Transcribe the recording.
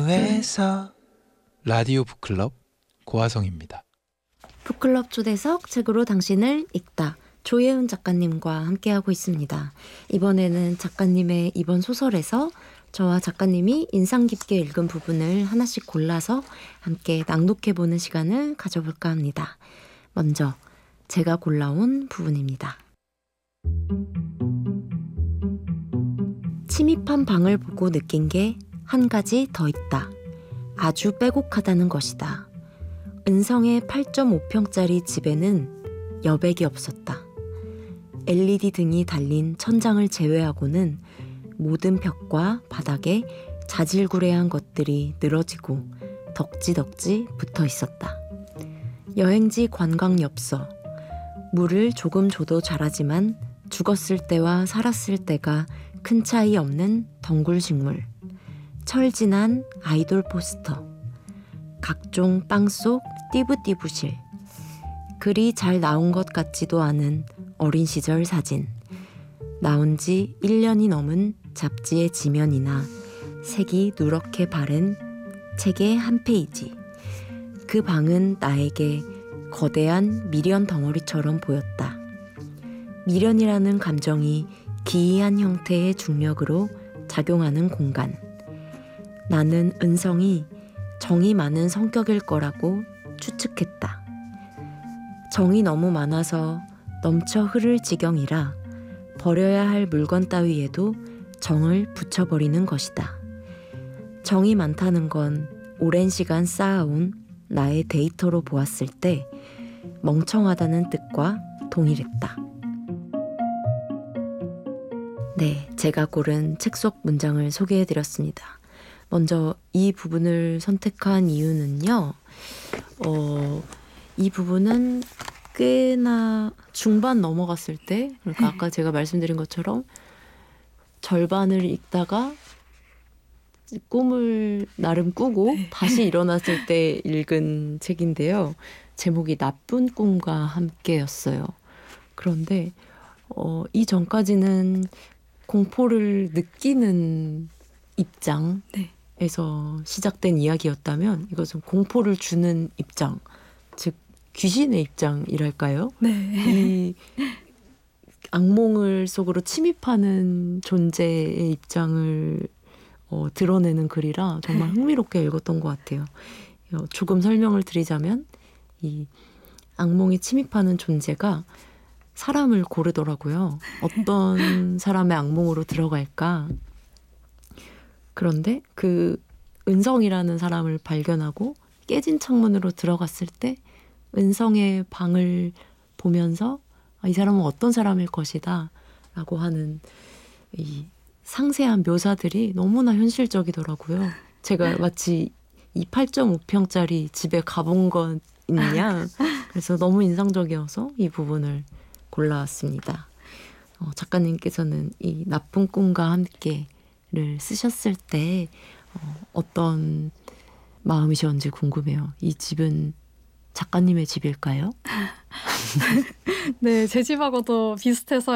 지루해서 라디오 북클럽 고화성입니다. 북클럽 초대석 책으로 당신을 읽다. 조예훈 작가님과 함께하고 있습니다. 이번에는 작가님의 이번 소설에서 저와 작가님이 인상 깊게 읽은 부분을 하나씩 골라서 함께 낭독해보는 시간을 가져볼까 합니다. 먼저 제가 골라온 부분입니다. 침입한 방을 보고 느낀 게 한 가지 더 있다. 아주 빼곡하다는 것이다. 은성의 8.5평짜리 집에는 여백이 없었다. LED 등이 달린 천장을 제외하고는 모든 벽과 바닥에 자질구레한 것들이 늘어지고 덕지덕지 붙어 있었다. 여행지 관광엽서. 물을 조금 줘도 자라지만 죽었을 때와 살았을 때가 큰 차이 없는 덩굴식물. 철진한 아이돌 포스터. 각종 빵 속 띠부띠부실. 글이 잘 나온 것 같지도 않은 어린 시절 사진. 나온 지 1년이 넘은 잡지의 지면이나 색이 누렇게 바른 책의 한 페이지. 그 방은 나에게 거대한 미련 덩어리처럼 보였다. 미련이라는 감정이 기이한 형태의 중력으로 작용하는 공간. 나는 은성이 정이 많은 성격일 거라고 추측했다. 정이 너무 많아서 넘쳐 흐를 지경이라 버려야 할 물건 따위에도 정을 붙여버리는 것이다. 정이 많다는 건 오랜 시간 쌓아온 나의 데이터로 보았을 때 멍청하다는 뜻과 동일했다. 네, 제가 고른 책 속 문장을 소개해드렸습니다. 먼저 이 부분을 선택한 이유는요. 이 부분은 꽤나 중반 넘어갔을 때, 그러니까 아까 제가 말씀드린 것처럼 절반을 읽다가 꿈을 나름 꾸고 다시 일어났을 때 읽은 책인데요. 제목이 나쁜 꿈과 함께였어요. 그런데 이 전까지는 공포를 느끼는 입장에서 시작된 이야기였다면 이것은 공포를 주는 입장, 즉 귀신의 입장이랄까요? 이 악몽을 속으로 침입하는 존재의 입장을 드러내는 글이라 정말 흥미롭게 읽었던 것 같아요. 조금 설명을 드리자면 이 악몽이 침입하는 존재가 사람을 고르더라고요. 어떤 사람의 악몽으로 들어갈까? 그런데 그 은성이라는 사람을 발견하고 깨진 창문으로 들어갔을 때 은성의 방을 보면서 이 사람은 어떤 사람일 것이다 라고 하는 이 상세한 묘사들이 너무나 현실적이더라고요. 제가 마치 이 8.5평짜리 집에 가본 것 있냐. 그래서 너무 인상적이어서 이 부분을 골라왔습니다. 작가님께서는 이 나쁜 꿈과 함께를 쓰셨을 때 어떤 마음이셨는지 궁금해요. 이 집은 작가님의 집일까요? 네, 제 집하고도 비슷해서